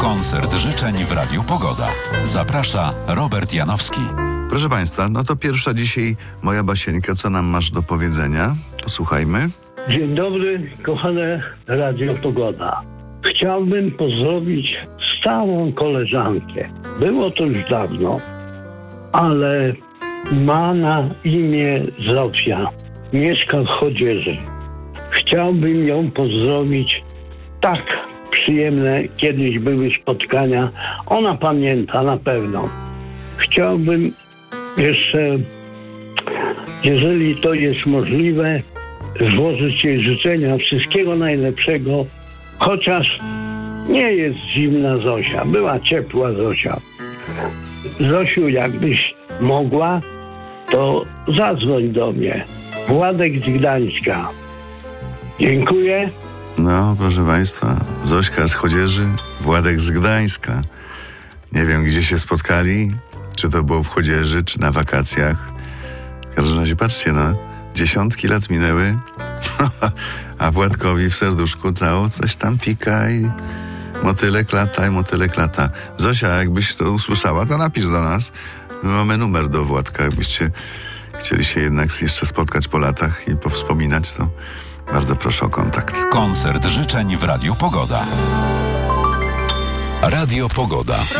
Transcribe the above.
Koncert życzeń w Radiu Pogoda. Zaprasza Robert Janowski. Proszę Państwa, no to pierwsza dzisiaj moja Basieńka. Co nam masz do powiedzenia? Posłuchajmy. Dzień dobry, kochane Radio Pogoda. Chciałbym pozdrowić stałą koleżankę. Było to już dawno, ale ma na imię Zofia. Mieszka w Chodzieży. Chciałbym ją pozdrowić. Tak przyjemne kiedyś były spotkania. Ona pamięta na pewno. Chciałbym jeszcze, jeżeli to jest możliwe, złożyć jej życzenia wszystkiego najlepszego, chociaż nie jest zimna Zosia, była ciepła Zosia. Zosiu, jakbyś mogła, to zadzwoń do mnie. Władek z Gdańska. Dziękuję. No, proszę Państwa, Zośka z Chodzieży, Władek z Gdańska. Nie wiem, gdzie się spotkali, czy to było w Chodzieży, czy na wakacjach. W każdym razie, patrzcie, no, dziesiątki lat minęły, a Władkowi w serduszku to coś tam pika i motylek lata. Zosia, jakbyś to usłyszała, to napisz do nas. My mamy numer do Władka, jakbyście chcieli się jednak jeszcze spotkać po latach i powspominać, to bardzo proszę o kontakt. Koncert życzeń w Radiu Pogoda. Radio Pogoda.